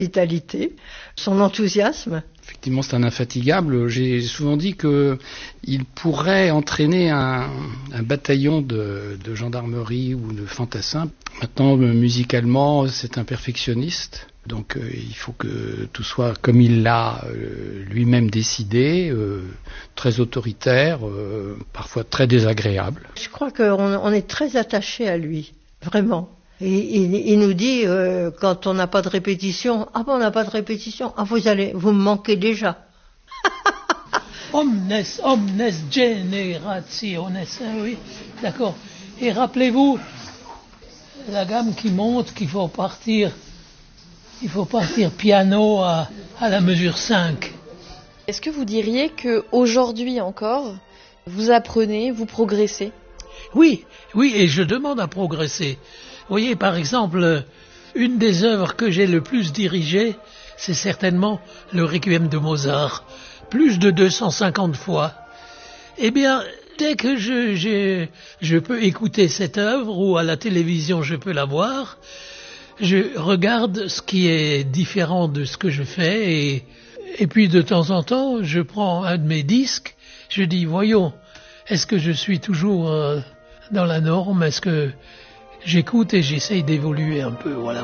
vitalité, son enthousiasme. Effectivement, c'est un infatigable. J'ai souvent dit qu'il pourrait entraîner un bataillon de gendarmerie ou de fantassins. Maintenant, musicalement, c'est un perfectionniste. Donc il faut que tout soit comme il l'a lui-même décidé, très autoritaire, parfois très désagréable. Je crois qu'on est très attaché à lui, vraiment. Et il nous dit, quand on n'a pas de répétition, « Ah bon, on n'a pas de répétition, ah vous me manquez déjà. » Omnes generationes, oui, d'accord. Et rappelez-vous, la gamme qui monte, qu'il faut partir piano à la mesure 5. Est-ce que vous diriez qu'aujourd'hui encore, vous apprenez, vous progressez ? Oui, et je demande à progresser. Vous voyez, par exemple, une des œuvres que j'ai le plus dirigées, c'est certainement le Requiem de Mozart, plus de 250 fois. Eh bien, dès que je peux écouter cette œuvre, ou à la télévision je peux la voir, je regarde ce qui est différent de ce que je fais, et puis de temps en temps, je prends un de mes disques, je dis, voyons, est-ce que je suis toujours dans la norme, est-ce que j'écoute et j'essaye d'évoluer un peu, voilà.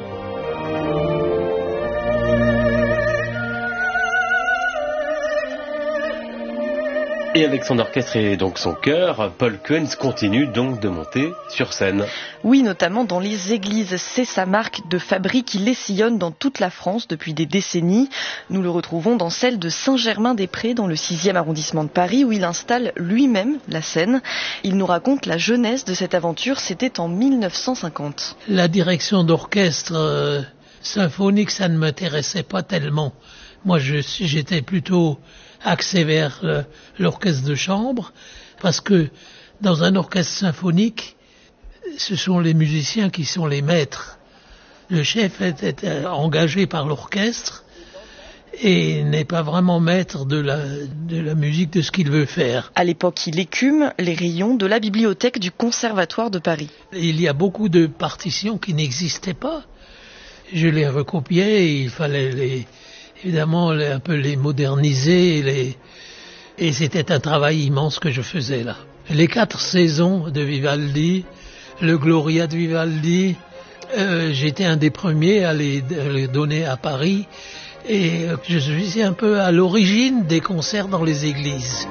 Et avec son orchestre et donc son chœur, Paul Kuens continue donc de monter sur scène. Oui, notamment dans les églises. C'est sa marque de fabrique. Il les sillonne dans toute la France depuis des décennies. Nous le retrouvons dans celle de Saint-Germain-des-Prés, dans le 6e arrondissement de Paris, où il installe lui-même la scène. Il nous raconte la jeunesse de cette aventure. C'était en 1950. La direction d'orchestre symphonique, ça ne m'intéressait pas tellement. Moi, j'étais plutôt axé vers l'orchestre de chambre, parce que dans un orchestre symphonique, ce sont les musiciens qui sont les maîtres. Le chef est engagé par l'orchestre et n'est pas vraiment maître de la musique, de ce qu'il veut faire. À l'époque, il écume les rayons de la bibliothèque du Conservatoire de Paris. Il y a beaucoup de partitions qui n'existaient pas. Je les recopiais et il fallait évidemment un peu les moderniser, et c'était un travail immense que je faisais là. Les 4 saisons de Vivaldi, le Gloria de Vivaldi, j'étais un des premiers à les donner à Paris, et je suis un peu à l'origine des concerts dans les églises.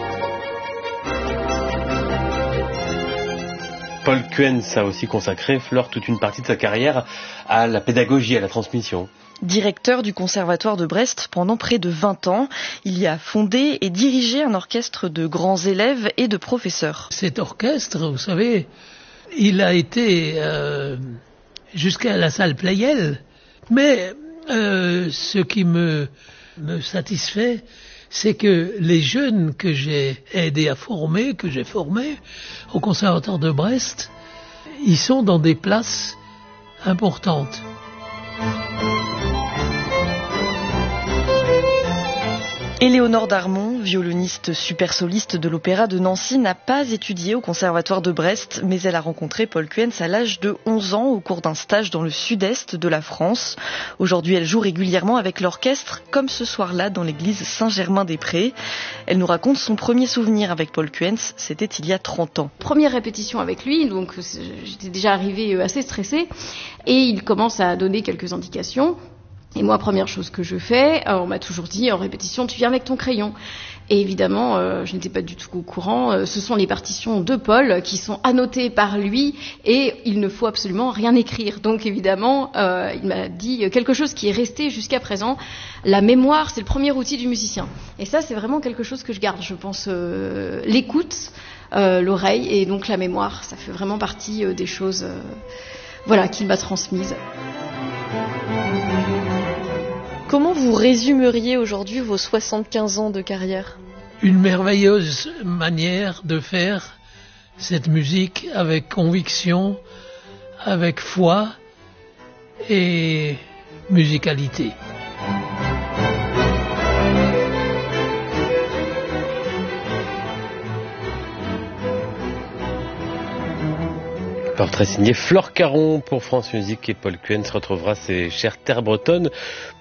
Paul Kuens a aussi consacré, Flore, toute une partie de sa carrière à la pédagogie, à la transmission. Directeur du Conservatoire de Brest pendant près de 20 ans, il y a fondé et dirigé un orchestre de grands élèves et de professeurs. Cet orchestre, vous savez, il a été jusqu'à la salle Pleyel, mais ce qui me satisfait, c'est que les jeunes que j'ai aidé à former, que j'ai formés au Conservatoire de Brest, ils sont dans des places importantes. Éléonore Darmon, violoniste super soliste de l'Opéra de Nancy, n'a pas étudié au Conservatoire de Brest, mais elle a rencontré Paul Kuens à l'âge de 11 ans au cours d'un stage dans le sud-est de la France. Aujourd'hui, elle joue régulièrement avec l'orchestre, comme ce soir-là dans l'église Saint-Germain-des-Prés. Elle nous raconte son premier souvenir avec Paul Kuens, c'était il y a 30 ans. Première répétition avec lui, donc j'étais déjà arrivée assez stressée, et il commence à donner quelques indications. Et moi, première chose que je fais, on m'a toujours dit en répétition, tu viens avec ton crayon. Et évidemment, je n'étais pas du tout au courant. Ce sont les partitions de Paul qui sont annotées par lui et il ne faut absolument rien écrire. Donc évidemment, il m'a dit quelque chose qui est resté jusqu'à présent. La mémoire, c'est le premier outil du musicien. Et ça, c'est vraiment quelque chose que je garde. Je pense l'écoute, l'oreille et donc la mémoire. Ça fait vraiment partie des choses qu'il m'a transmises. Comment vous résumeriez aujourd'hui vos 75 ans de carrière ? Une merveilleuse manière de faire cette musique avec conviction, avec foi et musicalité. Portrait signé Flore Caron pour France Musique, et Paul Kuens retrouvera ses chères terres bretonnes